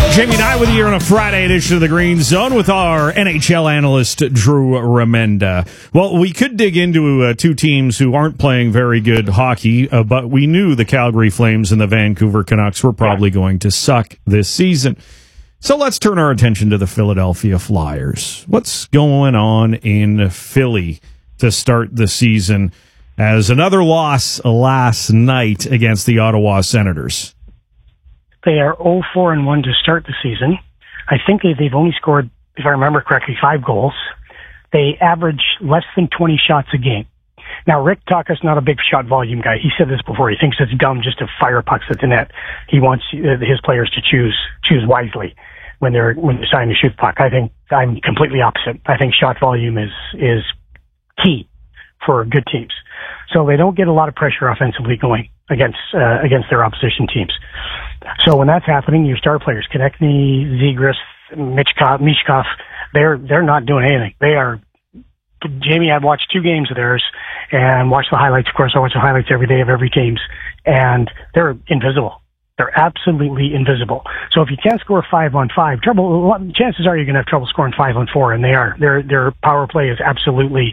Jamie and I with you here on a Friday edition of the Green Zone with our NHL analyst, Drew Remenda. Well, we could dig into two teams who aren't playing very good hockey, but we knew the Calgary Flames and the Vancouver Canucks were probably going to suck this season. So let's turn our attention to the Philadelphia Flyers. What's going on in Philly to start the season as another loss last night against the Ottawa Senators? They are 0-4-1 to start the season. I think they've only scored, if I remember correctly, 5 goals. They average less than 20 shots a game. Now, Rick Taka's not a big shot volume guy. He said this before. He thinks it's dumb just to fire pucks at the net. He wants his players to choose wisely when they're deciding to shoot the puck. I think I'm completely opposite. I think shot volume is key for good teams. So they don't get a lot of pressure offensively going against their opposition teams. So when that's happening, your star players, Konechny, Zegras, Mishkov, they're not doing anything. They are, Jamie, I've watched 2 games of theirs and watched the highlights. Of course, I watch the highlights every day of every games, and they're invisible. They're absolutely invisible. So if you can't score 5-on-5, chances are you're going to have trouble scoring 5-on-4, and they are. Their power play is absolutely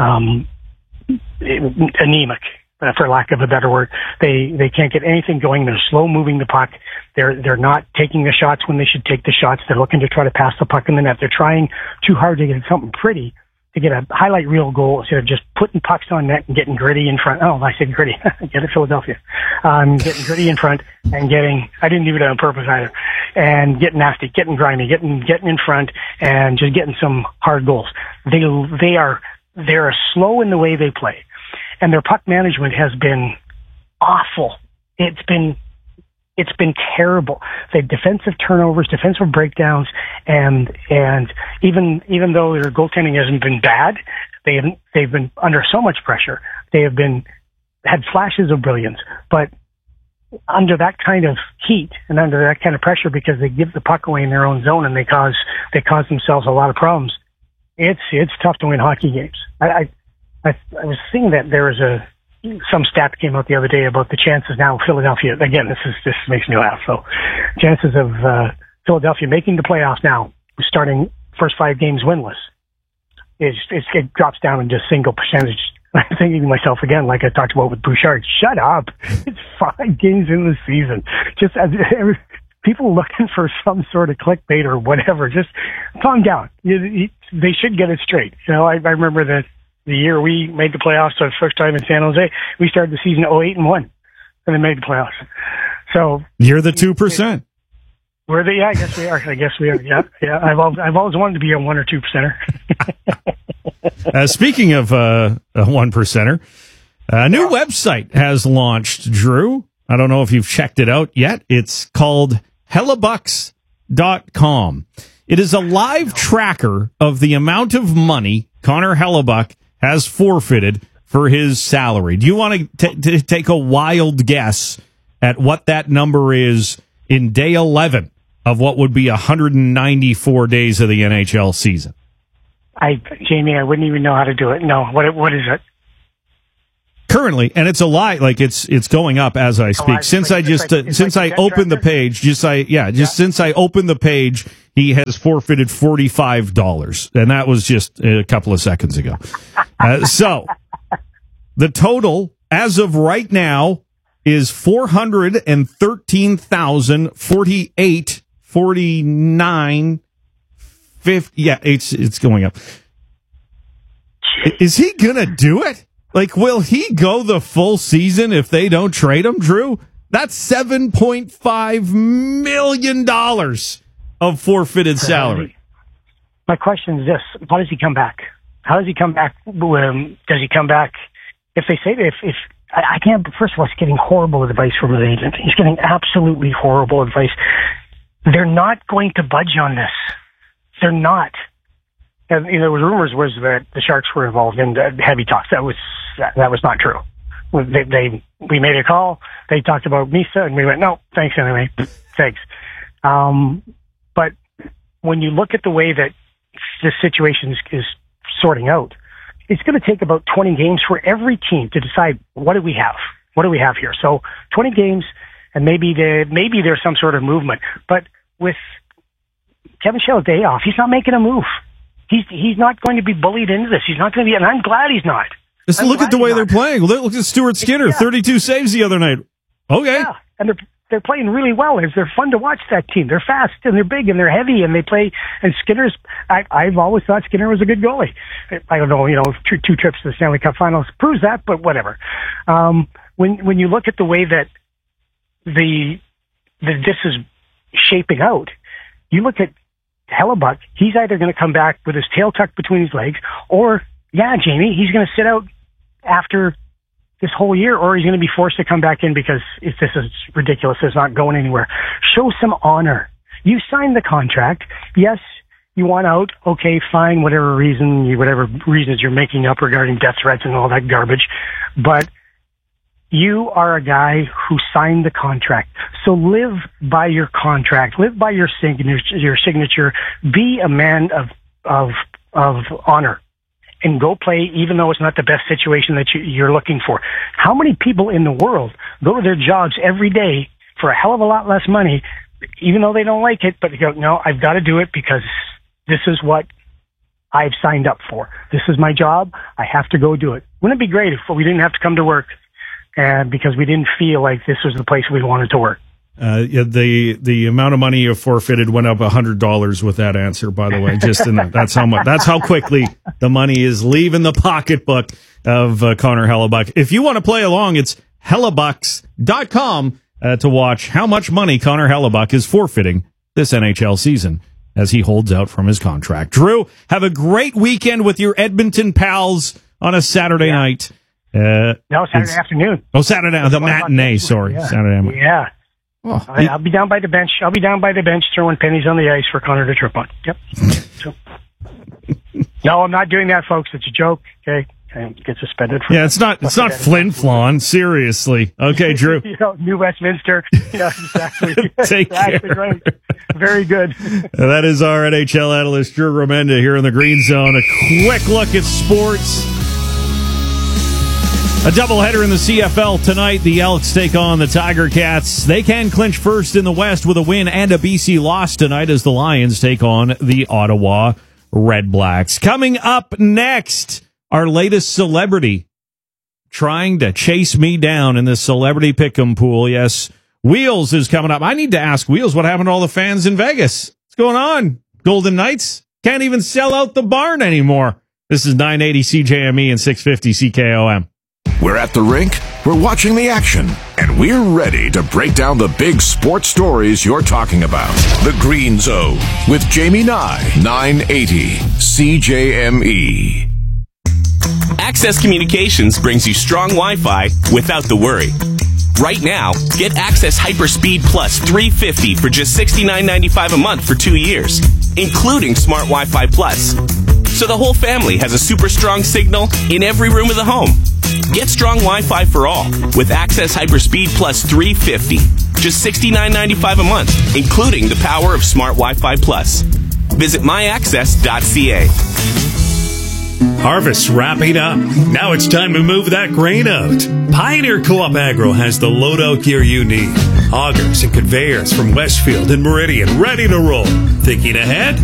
anemic, for lack of a better word. They can't get anything going. They're slow moving the puck. They're not taking the shots when they should take the shots. They're looking to try to pass the puck in the net. They're trying too hard to get something pretty, to get a highlight reel goal instead of just putting pucks on net and getting gritty in front. Oh, I said gritty. Get it, Philadelphia. Getting gritty in front and I didn't do it on purpose either, and getting nasty, getting grimy, getting in front and just getting some hard goals. They're slow in the way they play, and their puck management has been awful. It's been terrible. They have defensive turnovers, defensive breakdowns, and even though their goaltending hasn't been bad, they've been under so much pressure. They have had flashes of brilliance, but under that kind of heat and under that kind of pressure, because they give the puck away in their own zone and they cause themselves a lot of problems. It's tough to win hockey games. I was seeing that there was some stat that came out the other day about the chances now Philadelphia, again, this makes me laugh. So chances of Philadelphia making the playoffs now, starting first 5 games winless, it drops down in just single percentage. I'm thinking to myself again, like I talked about with Bouchard, shut up. It's 5 games in the season. Just as people looking for some sort of clickbait or whatever, just calm down. They should get it straight. I remember that the year we made the playoffs for the first time in San Jose, we started the season 0-8-1, and then made the playoffs. So you're the 2%. I guess we are. Yeah. I've always wanted to be a 1 or 2 percenter. Speaking of a 1 percenter, a new website has launched, Drew. I don't know if you've checked it out yet. It's called Hellebucks.com. It is a live tracker of the amount of money Connor Hellebuyck has forfeited for his salary. Do you want to take a wild guess at what that number is in day 11 of what would be 194 days of the NHL season? Jamie, I wouldn't even know how to do it. No, what is it? Currently, and it's a lie. Like it's going up as I speak. Since I opened the page, since I opened the page, he has forfeited $45, and that was just a couple of seconds ago. So the total as of right now is $413,048.49.50. Yeah, it's going up. Is he gonna do it? Like, will he go the full season if they don't trade him, Drew? That's $7.5 million of forfeited salary. My question is this: how does he come back? How does he come back? Does he come back if they say that if I can't? First of all, he's getting horrible advice from his agent. He's getting absolutely horrible advice. They're not going to budge on this. They're not. And there was rumors that the Sharks were involved in heavy talks. That was not true. We made a call. They talked about Misa, and we went, no, thanks anyway. Thanks. But when you look at the way that this situation is sorting out, it's going to take about 20 games for every team to decide, what do we have? What do we have here? So 20 games, and maybe there's some sort of movement. But with Kevin Shell's day off, he's not making a move. He's not going to be bullied into this. He's not going to be, and I'm glad he's not. Just look at the way they're playing. Look at Stuart Skinner, 32 saves the other night. Okay. Yeah, and they're playing really well. They're fun to watch, that team. They're fast and they're big and they're heavy and they play. And Skinner's, I've always thought Skinner was a good goalie. I don't know, two trips to the Stanley Cup Finals proves that, but whatever. When you look at the way that this is shaping out, you look at Hellebuck, he's either going to come back with his tail tucked between his legs, or, Jamie, he's going to sit out after this whole year, or he's going to be forced to come back in because this is ridiculous. It's not going anywhere. Show some honor. You signed the contract. Yes, you want out. Okay, fine, whatever reasons you're making up regarding death threats and all that garbage. But you are a guy who signed the contract. So live by your contract. Live by your signature. Be a man of honor. And go play, even though it's not the best situation that you're looking for. How many people in the world go to their jobs every day for a hell of a lot less money, even though they don't like it, but they go, no, I've got to do it because this is what I've signed up for. This is my job. I have to go do it. Wouldn't it be great if we didn't have to come to work because we didn't feel like this was the place we wanted to work? The amount of money you forfeited went up $100 with that answer, by the way. That's how much. That's how quickly the money is leaving the pocketbook of Connor Hellebuck. If you want to play along, it's hellebucks.com to watch how much money Connor Hellebuck is forfeiting this NHL season as he holds out from his contract. Drew, have a great weekend with your Edmonton pals on a Saturday night. No, Saturday afternoon. Oh, Saturday, the matinee. Sorry, yeah. Saturday. Yeah. Oh, I'll be down by the bench. Throwing pennies on the ice for Connor to trip on. Yep. No, I'm not doing that, folks. It's a joke. Okay. I get suspended for it's not Flin Flon. Seriously. Okay, Drew. New Westminster. Yeah, exactly. Take care. Right. Very good. That is our NHL analyst, Drew Remenda, here in the Green Zone. A quick look at sports. A doubleheader in the CFL tonight. The Elks take on the Tiger Cats. They can clinch first in the West with a win and a BC loss tonight as the Lions take on the Ottawa Red Blacks. Coming up next, our latest celebrity trying to chase me down in the celebrity pick'em pool. Yes, Wheels is coming up. I need to ask Wheels what happened to all the fans in Vegas. What's going on? Golden Knights can't even sell out the barn anymore. This is 980 CJME and 650 CKOM. We're at the rink, we're watching the action, and we're ready to break down the big sports stories you're talking about. The Green Zone with Jamie Nye, 980 CJME. Access Communications brings you strong Wi-Fi without the worry. Right now, get Access Hyperspeed Plus 350 for just $69.95 a month for 2 years, including Smart Wi-Fi Plus. So the whole family has a super strong signal in every room of the home. Get strong Wi-Fi for all with Access Hyperspeed Plus 350. Just $69.95 a month, including the power of Smart Wi-Fi Plus. Visit myaccess.ca. Harvest's wrapping up. Now it's time to move that grain out. Pioneer Co-op Agro has the loadout gear you need. Augers and conveyors from Westfield and Meridian ready to roll. Thinking ahead?